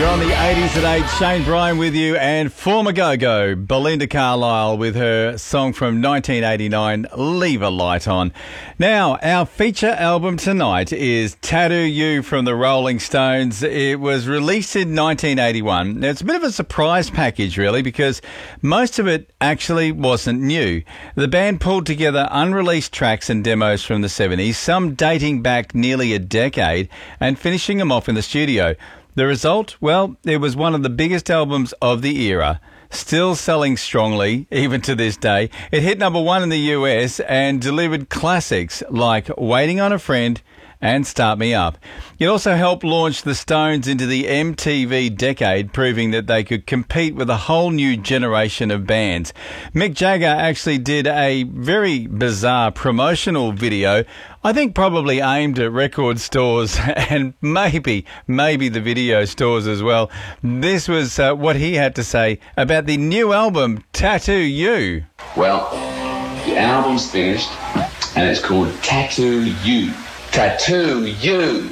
You're on the 80s at 8. Shane Bryan with you, and former Go-Go Belinda Carlisle with her song from 1989, Leave a Light On. Now, our feature album tonight is Tattoo You from the Rolling Stones. It was released in 1981. Now, it's a bit of a surprise package, really, because most of it actually wasn't new. The band pulled together unreleased tracks and demos from the 70s, some dating back nearly a decade, and finishing them off in the studio. The result? Well, it was one of the biggest albums of the era, still selling strongly, even to this day. It hit number one in the US and delivered classics like Waiting on a Friend and Start Me Up. It also helped launch the Stones into the MTV decade, proving that they could compete with a whole new generation of bands. Mick Jagger actually did a very bizarre promotional video, I think probably aimed at record stores and maybe the video stores as well. This was what he had to say about the new album, Tattoo You. Well, the album's finished and it's called Tattoo You. Tattoo You.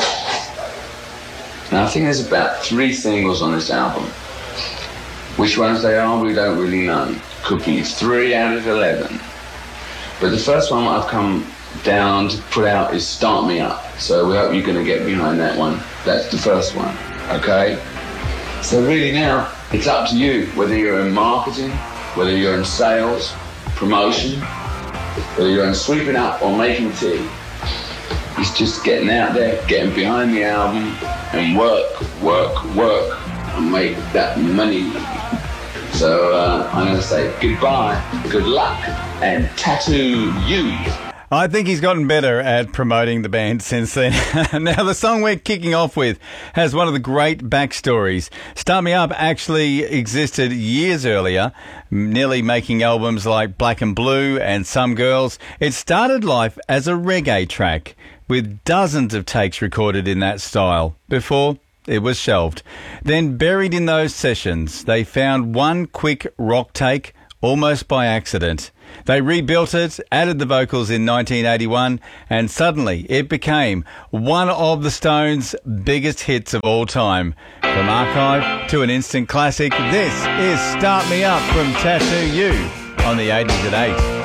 Now, I think there's about 3 singles on this album. Which ones they are, we don't really know. Could be 3 out of 11. But the first one I've come down to put out is Start Me Up. So we hope you're going to get behind that one. That's the first one, okay? So really now, it's up to you, whether you're in marketing, whether you're in sales, promotion, whether you're in sweeping up or making tea. It's just getting out there, getting behind the album, and work, and make that money. So I'm going to say goodbye, good luck, and Tattoo You. I think he's gotten better at promoting the band since then. Now, the song we're kicking off with has one of the great backstories. Start Me Up actually existed years earlier, nearly making albums like Black and Blue and Some Girls. It started life as a reggae track, with dozens of takes recorded in that style, before it was shelved. Then, buried in those sessions, they found one quick rock take, almost by accident. They rebuilt it, added the vocals in 1981, and suddenly it became one of the Stones' biggest hits of all time. From archive to an instant classic, this is Start Me Up from Tattoo You on the 80s at 8.